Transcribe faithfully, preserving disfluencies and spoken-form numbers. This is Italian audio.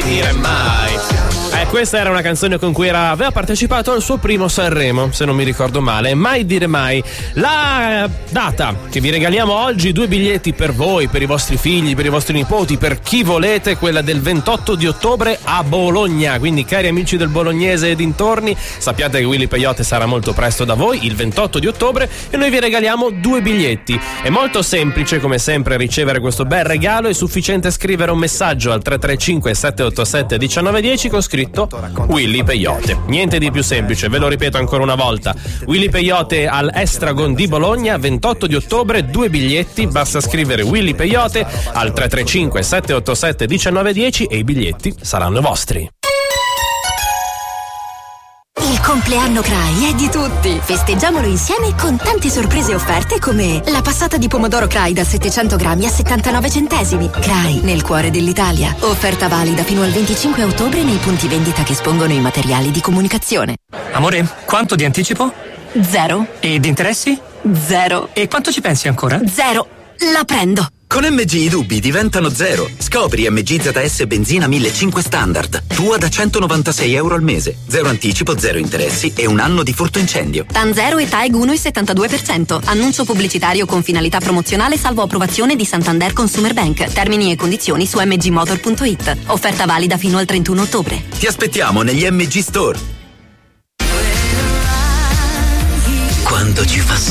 mai dire mai. Eh, questa era una canzone con cui era, aveva partecipato al suo primo Sanremo, se non mi ricordo male. Mai dire mai. La data che vi regaliamo oggi, due biglietti per voi, per i vostri figli, per i vostri nipoti, per chi volete, quella del ventotto di ottobre a Bologna. Quindi, cari amici del Bolognese e dintorni, sappiate che Willy Peyote sarà molto presto da voi, il ventotto di ottobre, e noi vi regaliamo due biglietti. È molto semplice, come sempre, ricevere questo bel regalo. È sufficiente scrivere un messaggio al tre tre cinque sette otto sette uno nove uno zero con scritto Willy Peyote. Niente di più semplice, ve lo ripeto ancora una volta. Willy Peyote al Estragon di Bologna, ventotto di ottobre, due biglietti. Basta scrivere Willy Peyote al tre tre cinque sette otto sette uno nove uno zero e i biglietti saranno vostri. Il compleanno Cray è di tutti. Festeggiamolo insieme con tante sorprese offerte come la passata di pomodoro Cray da settecento grammi a settantanove centesimi. Cray, nel cuore dell'Italia. Offerta valida fino al venticinque ottobre nei punti vendita che espongono i materiali di comunicazione. Amore, quanto di anticipo? Zero. E di interessi? Zero. E quanto ci pensi ancora? Zero. La prendo. Con M G i dubbi diventano zero. Scopri M G Z S benzina millecinquecento standard. Tua da centonovantasei euro al mese. Zero anticipo, zero interessi e un anno di furto incendio. TAN zero e TAEG uno virgola settantadue per cento. Annuncio pubblicitario con finalità promozionale salvo approvazione di Santander Consumer Bank. Termini e condizioni su m g motor punto i t. Offerta valida fino al trentuno ottobre. Ti aspettiamo negli M G Store. Quando ci fa